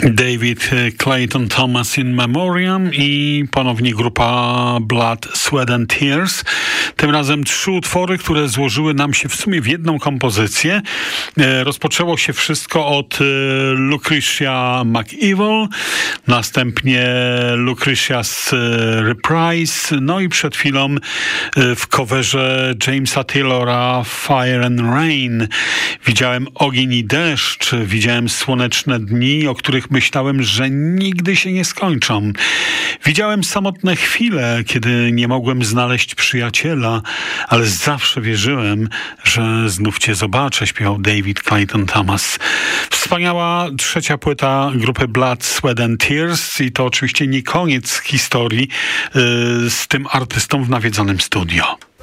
David Clayton Thomas in Memoriam i ponownie grupa Blood, Sweat and Tears. Tym razem 3 utwory, które złożyły nam się w sumie w jedną kompozycję. Rozpoczęło się wszystko od Lucretia McEvil, następnie Lucretia's Reprise, no i przed chwilą w coverze Jamesa Taylora Fire and Rain. Widziałem ogień i deszcz, widziałem słoneczne dni, o których myślałem, że nigdy się nie skończą. Widziałem samotne chwile, kiedy nie mogłem znaleźć przyjaciela, ale zawsze wierzyłem, że znów cię zobaczę, śpiewał David Clayton Thomas. Wspaniała 3. płyta grupy Blood, Sweat and Tears i to oczywiście nie koniec historii z tym artystą w nawiedzonym studio.